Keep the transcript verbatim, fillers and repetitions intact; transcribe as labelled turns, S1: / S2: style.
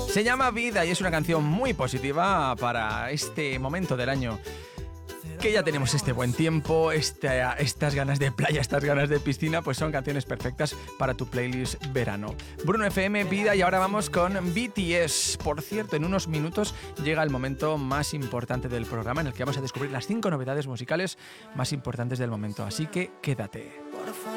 S1: Se llama Vida y es una canción muy positiva para este momento del año. Que ya tenemos este buen tiempo, esta, estas ganas de playa, estas ganas de piscina, pues son canciones perfectas para tu playlist verano. Bruno F M, Vida, y ahora vamos con B T S. Por cierto, en unos minutos llega el momento más importante del programa en el que vamos a descubrir las cinco novedades musicales más importantes del momento, así que quédate.
S2: What if I